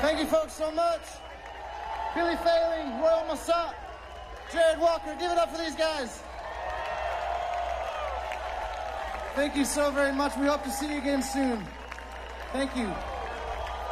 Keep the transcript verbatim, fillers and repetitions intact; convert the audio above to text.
Thank you folks so much. Billy Failing, Royal Massat, Jared Walker, give it up for these guys. Thank you so very much. We hope to see you again soon. Thank you.